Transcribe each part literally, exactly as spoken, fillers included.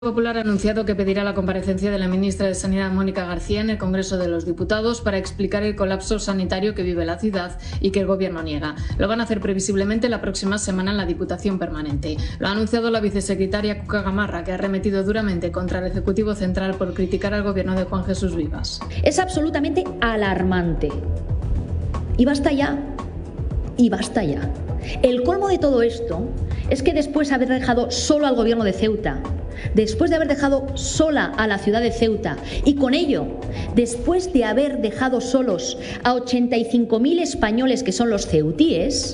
Popular ha anunciado que pedirá la comparecencia de la ministra de Sanidad, Mónica García, en el Congreso de los Diputados para explicar el colapso sanitario que vive la ciudad y que el Gobierno niega. Lo van a hacer previsiblemente la próxima semana en la Diputación Permanente. Lo ha anunciado la vicesecretaria Cuca Gamarra, que ha arremetido duramente contra el Ejecutivo Central por criticar al Gobierno de Juan Jesús Vivas. Es absolutamente alarmante. Y basta ya. Y basta ya. El colmo de todo esto es que después de haber dejado solo al Gobierno de Ceuta, después de haber dejado sola a la ciudad de Ceuta y con ello, después de haber dejado solos a ochenta y cinco mil españoles que son los ceutíes,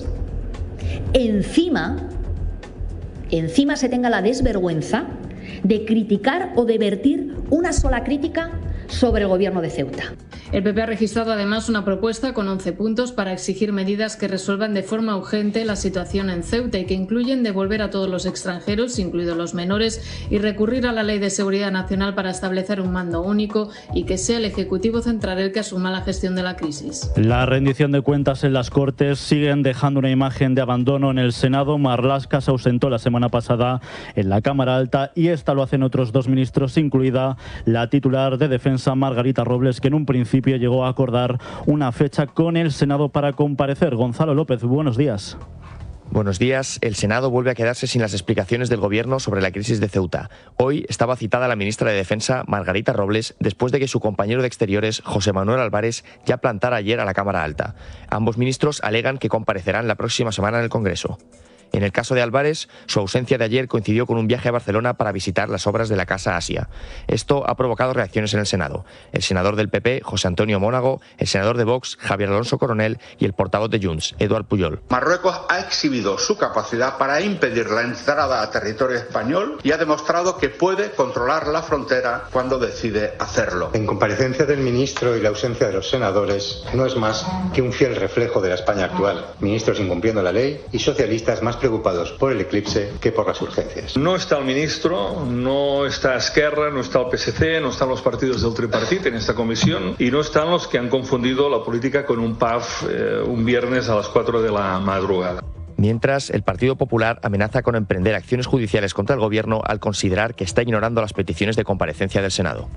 encima, encima se tenga la desvergüenza de criticar o de vertir una sola crítica sobre el Gobierno de Ceuta. El P P ha registrado además una propuesta con once puntos para exigir medidas que resuelvan de forma urgente la situación en Ceuta y que incluyen devolver a todos los extranjeros, incluidos los menores, y recurrir a la Ley de Seguridad Nacional para establecer un mando único y que sea el Ejecutivo Central el que asuma la gestión de la crisis. La rendición de cuentas en las Cortes siguen dejando una imagen de abandono en el Senado. Marlaska se ausentó la semana pasada en la Cámara Alta y esta lo hacen otros dos ministros, incluida la titular de Defensa, Margarita Robles, que en un principio llegó a acordar una fecha con el Senado para comparecer. Gonzalo López, buenos días. Buenos días. El Senado vuelve a quedarse sin las explicaciones del Gobierno sobre la crisis de Ceuta. Hoy estaba citada la ministra de Defensa, Margarita Robles, después de que su compañero de Exteriores, José Manuel Álvarez, ya plantara ayer a la Cámara Alta. Ambos ministros alegan que comparecerán la próxima semana en el Congreso. En el caso de Álvarez, su ausencia de ayer coincidió con un viaje a Barcelona para visitar las obras de la Casa Asia. Esto ha provocado reacciones en el Senado. El senador del P P, José Antonio Mónago, el senador de Vox, Javier Alonso Coronel, y el portavoz de Junts, Eduard Pujol. Marruecos ha exhibido su capacidad para impedir la entrada a territorio español y ha demostrado que puede controlar la frontera cuando decide hacerlo. En comparecencia del ministro y la ausencia de los senadores no es más que un fiel reflejo de la España actual. Ministros incumpliendo la ley y socialistas más preocupados por el eclipse que por las urgencias. No está el ministro, no está Esquerra, no está el P S C, no están los partidos del tripartit en esta comisión y no están los que han confundido la política con un P A F eh, un viernes a las cuatro de la madrugada. Mientras, el Partido Popular amenaza con emprender acciones judiciales contra el Gobierno al considerar que está ignorando las peticiones de comparecencia del Senado.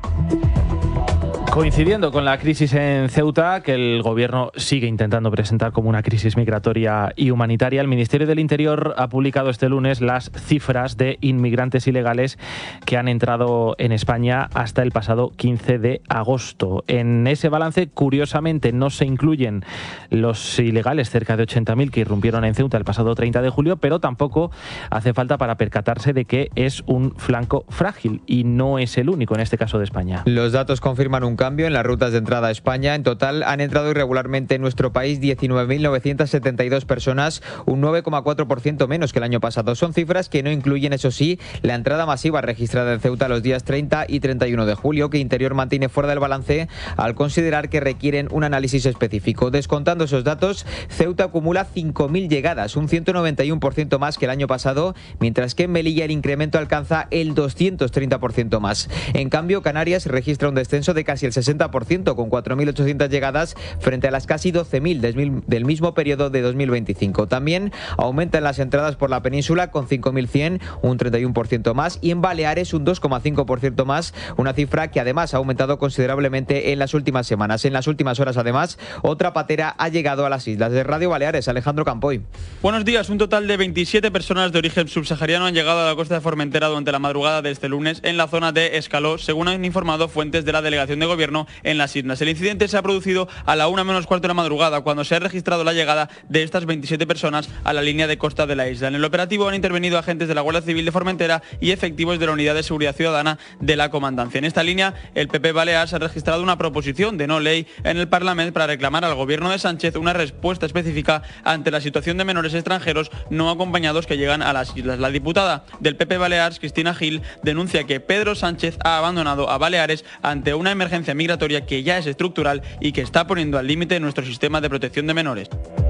Coincidiendo con la crisis en Ceuta, que el Gobierno sigue intentando presentar como una crisis migratoria y humanitaria, el Ministerio del Interior ha publicado este lunes las cifras de inmigrantes ilegales que han entrado en España hasta el pasado quince de agosto. En ese balance, curiosamente, no se incluyen los ilegales, cerca de ochenta mil, que irrumpieron en Ceuta el pasado treinta de julio, pero tampoco hace falta para percatarse de que es un flanco frágil y no es el único en este caso de España. Los datos confirman un cambio en las rutas de entrada a España. En total han entrado irregularmente en nuestro país diecinueve mil novecientas setenta y dos personas, un nueve coma cuatro por ciento menos que el año pasado. Son cifras que no incluyen, eso sí, la entrada masiva registrada en Ceuta los días treinta y treinta y uno de julio, que Interior mantiene fuera del balance al considerar que requieren un análisis específico. Descontando esos datos, Ceuta acumula cinco mil llegadas, un ciento noventa y uno por ciento más que el año pasado, mientras que en Melilla el incremento alcanza el doscientos treinta por ciento más. En cambio, Canarias registra un descenso de casi el sesenta por ciento, con cuatro mil ochocientas llegadas frente a las casi doce mil del mismo periodo de dos mil veinticinco. También aumentan las entradas por la península con cinco mil cien, un treinta y uno por ciento más, y en Baleares un dos coma cinco por ciento más, una cifra que además ha aumentado considerablemente en las últimas semanas. En las últimas horas, además, otra patera ha llegado a las islas. De Radio Baleares, Alejandro Campoy. Buenos días. Un total de veintisiete personas de origen subsahariano han llegado a la costa de Formentera durante la madrugada de este lunes en la zona de Escaló, según han informado fuentes de la Delegación de Gobierno en las islas. El incidente se ha producido a la una menos cuarto de la madrugada, cuando se ha registrado la llegada de estas veintisiete personas a la línea de costa de la isla. En el operativo han intervenido agentes de la Guardia Civil de Formentera y efectivos de la Unidad de Seguridad Ciudadana de la Comandancia. En esta línea, el P P Balears ha registrado una proposición de no ley en el Parlamento para reclamar al Gobierno de Sánchez una respuesta específica ante la situación de menores extranjeros no acompañados que llegan a las islas. La diputada del P P Balears, Cristina Gil, denuncia que Pedro Sánchez ha abandonado a Baleares ante una emergencia migratoria que ya es estructural y que está poniendo al límite nuestro sistema de protección de menores.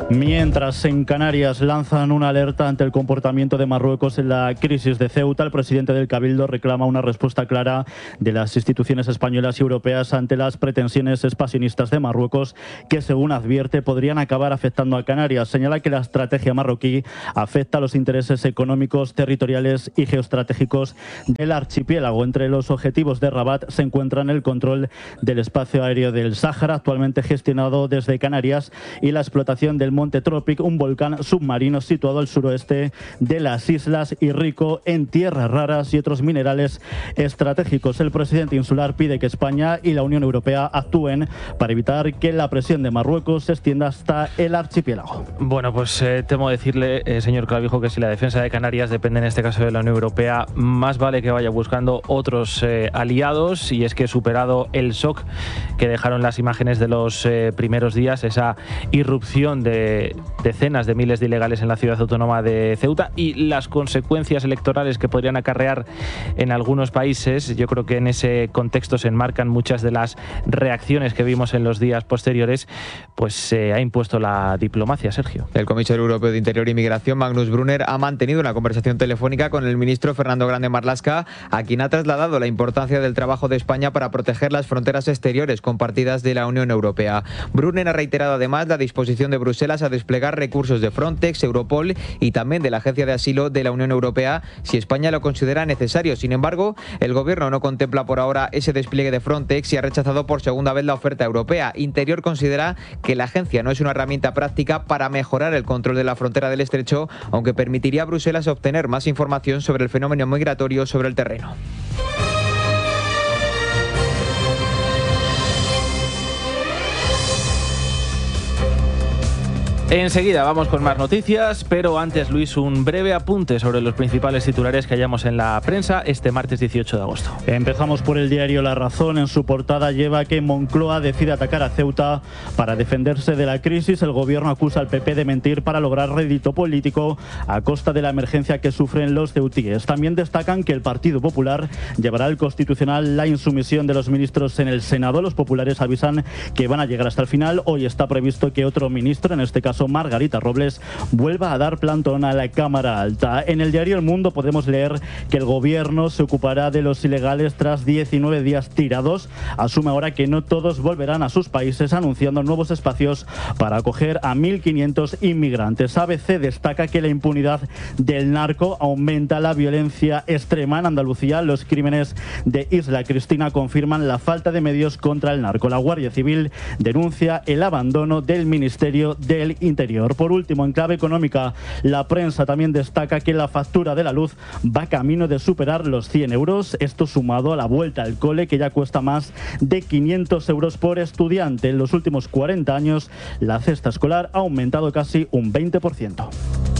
Mientras en Canarias lanzan una alerta ante el comportamiento de Marruecos en la crisis de Ceuta, el presidente del Cabildo reclama una respuesta clara de las instituciones españolas y europeas ante las pretensiones expansionistas de Marruecos que, según advierte, podrían acabar afectando a Canarias. Señala que la estrategia marroquí afecta a los intereses económicos, territoriales y geoestratégicos del archipiélago. Entre los objetivos de Rabat se encuentran el control del espacio aéreo del Sáhara, actualmente gestionado desde Canarias, y la explotación del Monte Tropic, un volcán submarino situado al suroeste de las islas y rico en tierras raras y otros minerales estratégicos. El presidente insular pide que España y la Unión Europea actúen para evitar que la presión de Marruecos se extienda hasta el archipiélago. Bueno, pues eh, temo decirle, eh, señor Clavijo, que si la defensa de Canarias depende en este caso de la Unión Europea, más vale que vaya buscando otros eh, aliados, y es que superado el shock que dejaron las imágenes de los eh, primeros días, esa irrupción de decenas de miles de ilegales en la ciudad autónoma de Ceuta y las consecuencias electorales que podrían acarrear en algunos países, yo creo que en ese contexto se enmarcan muchas de las reacciones que vimos en los días posteriores, pues se ha impuesto la diplomacia, Sergio. El comisario europeo de Interior y Migración, Magnus Brunner, ha mantenido una conversación telefónica con el ministro Fernando Grande Marlaska, a quien ha trasladado la importancia del trabajo de España para proteger las fronteras exteriores compartidas de la Unión Europea. Brunner ha reiterado además la disposición de Bruselas a desplegar recursos de Frontex, Europol y también de la Agencia de Asilo de la Unión Europea si España lo considera necesario. Sin embargo, el gobierno no contempla por ahora ese despliegue de Frontex y ha rechazado por segunda vez la oferta europea. Interior considera que la agencia no es una herramienta práctica para mejorar el control de la frontera del estrecho, aunque permitiría a Bruselas obtener más información sobre el fenómeno migratorio sobre el terreno. Enseguida vamos con más noticias, pero antes, Luis, un breve apunte sobre los principales titulares que hallamos en la prensa este martes dieciocho de agosto. Empezamos por el diario La Razón. En su portada lleva que Moncloa decide atacar a Ceuta para defenderse de la crisis. El gobierno acusa al P P de mentir para lograr rédito político a costa de la emergencia que sufren los ceutíes. También destacan que el Partido Popular llevará al Constitucional la insumisión de los ministros en el Senado. Los populares avisan que van a llegar hasta el final. Hoy está previsto que otro ministro, en este caso Margarita Robles, vuelva a dar plantón a la Cámara Alta. En el diario El Mundo podemos leer que el gobierno se ocupará de los ilegales tras diecinueve días tirados. Asume ahora que no todos volverán a sus países, anunciando nuevos espacios para acoger a mil quinientos inmigrantes. A B C destaca que la impunidad del narco aumenta, la violencia extrema en Andalucía. Los crímenes de Isla Cristina confirman la falta de medios contra el narco. La Guardia Civil denuncia el abandono del Ministerio del Interior. Por último, en clave económica, la prensa también destaca que la factura de la luz va camino de superar los cien euros. Esto sumado a la vuelta al cole, que ya cuesta más de quinientos euros por estudiante. En los últimos cuarenta años, la cesta escolar ha aumentado casi un veinte por ciento.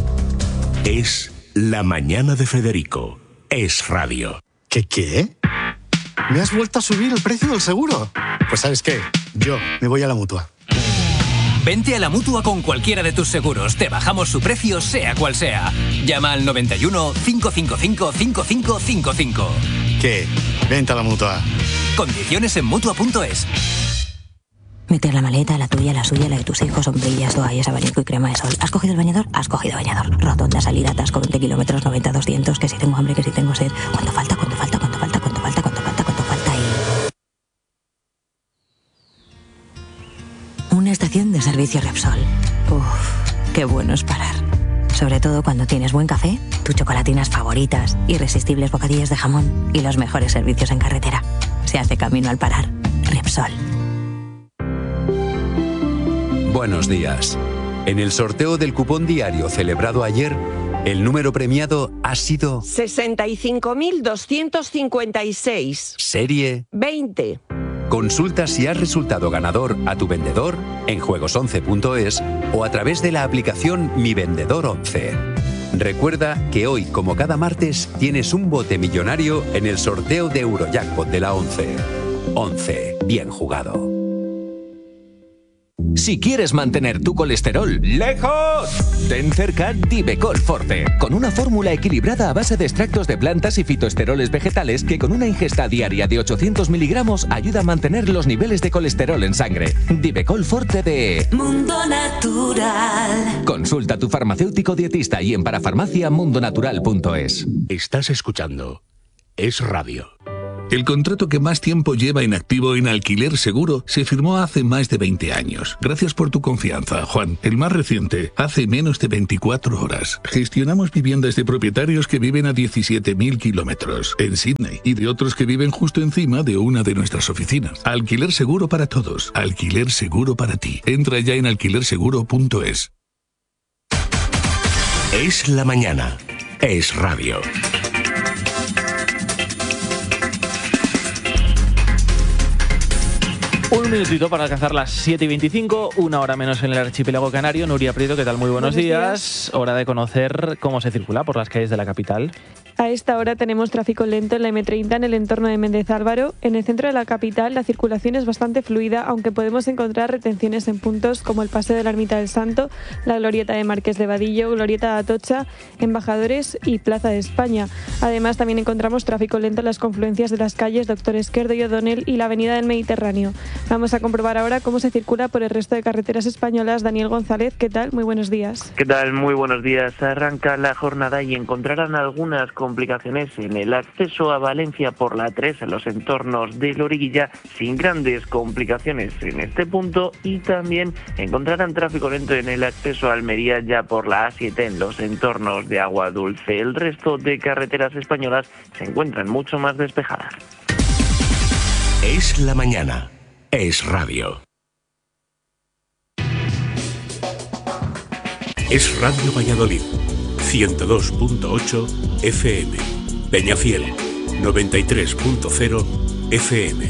Es la mañana de Federico. Es radio. ¿Qué qué? ¿Me has vuelto a subir el precio del seguro? Pues ¿sabes qué? Yo me voy a la Mutua. Vente a la Mutua con cualquiera de tus seguros. Te bajamos su precio, sea cual sea. Llama al noventa y uno, cinco cinco cinco, cinco cinco cinco cinco. ¿Qué? Vente a la Mutua. Condiciones en Mutua punto es. Meter la maleta, la tuya, la suya, la de tus hijos, sombrillas, toallas, abanico y crema de sol. ¿Has cogido el bañador? Has cogido bañador. Rotonda, salida, atasco, veinte kilómetros, noventa, doscientos. Que si tengo hambre, que si tengo sed. ¿Cuánto falta? ¿Cuánto falta? ¿Cuánto falta? ¿Cuánto falta? ¿Cuánto falta? ¿Cuánto falta? Y... una estación de servicio Repsol. Uff, qué bueno es parar. Sobre todo cuando tienes buen café, tus chocolatinas favoritas, irresistibles bocadillos de jamón y los mejores servicios en carretera. Se hace camino al parar. Repsol. Buenos días. En el sorteo del cupón diario celebrado ayer, el número premiado ha sido sesenta y cinco mil doscientos cincuenta y seis. Serie veinte. Consulta si has resultado ganador a tu vendedor en juegos once punto es o a través de la aplicación Mi Vendedor once. Recuerda que hoy, como cada martes, tienes un bote millonario en el sorteo de Eurojackpot de la once. once. Bien jugado. Si quieres mantener tu colesterol lejos, ten cerca Divecol Forte, con una fórmula equilibrada a base de extractos de plantas y fitoesteroles vegetales que con una ingesta diaria de ochocientos miligramos ayuda a mantener los niveles de colesterol en sangre. Divecol Forte de Mundo Natural. Consulta a tu farmacéutico dietista y en parafarmacia mundonatural punto es. Estás escuchando Es Radio. El contrato que más tiempo lleva en activo en Alquiler Seguro se firmó hace más de veinte años. Gracias por tu confianza, Juan. El más reciente, hace menos de veinticuatro horas. Gestionamos viviendas de propietarios que viven a diecisiete mil kilómetros en Sydney y de otros que viven justo encima de una de nuestras oficinas. Alquiler Seguro para todos. Alquiler Seguro para ti. Entra ya en alquiler seguro punto es. Es la mañana. Es Radio. Un minutito para alcanzar las siete y veinticinco, una hora menos en el archipiélago canario. Nuria Prieto, ¿qué tal? Muy buenos, buenos días. días. Hora de conocer cómo se circula por las calles de la capital. A esta hora tenemos tráfico lento en la eme treinta en el entorno de Méndez Álvaro. En el centro de la capital la circulación es bastante fluida, aunque podemos encontrar retenciones en puntos como el Paseo de la Ermita del Santo, la Glorieta de Marqués de Vadillo, Glorieta de Atocha, Embajadores y Plaza de España. Además, también encontramos tráfico lento en las confluencias de las calles Doctor Esquerdo y O'Donnell y la Avenida del Mediterráneo. Vamos a comprobar ahora cómo se circula por el resto de carreteras españolas. Daniel González, ¿qué tal? Muy buenos días. ¿Qué tal? Muy buenos días. Arranca la jornada y encontrarán algunas complicaciones en el acceso a Valencia por la tres en los entornos de Loriguilla, sin grandes complicaciones en este punto, y también encontrarán tráfico lento en el acceso a Almería ya por la A siete en los entornos de Agua Dulce. El resto de carreteras españolas se encuentran mucho más despejadas. Es la mañana. Es Radio. Es Radio Valladolid, ciento dos punto ocho F M. Peñafiel, noventa y tres punto cero F M.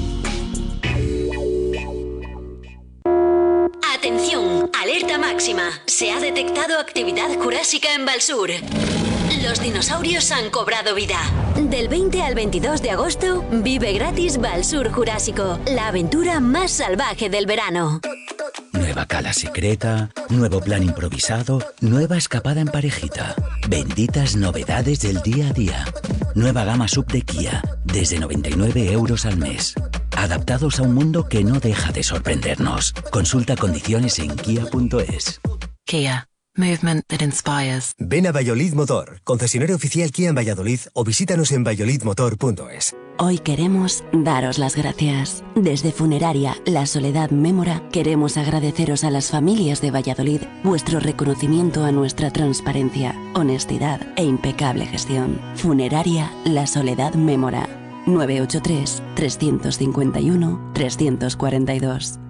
Atención, alerta máxima. Se ha detectado actividad jurásica en Valsur. Los dinosaurios han cobrado vida. Del veinte al veintidós de agosto, vive gratis Valsur Jurásico, la aventura más salvaje del verano. Nueva cala secreta, nuevo plan improvisado, nueva escapada en parejita. Benditas novedades del día a día. Nueva gama sub de Kia, desde noventa y nueve euros al mes. Adaptados a un mundo que no deja de sorprendernos. Consulta condiciones en kia punto es. Kia. Movement that inspires. Ven a Valladolid Motor, concesionario oficial Kia en Valladolid, o visítanos en valladolid motor punto es. Hoy queremos daros las gracias. Desde Funeraria La Soledad Mémora queremos agradeceros a las familias de Valladolid vuestro reconocimiento a nuestra transparencia, honestidad e impecable gestión. Funeraria La Soledad Mémora. nueve ocho tres, tres cinco uno, tres cuatro dos.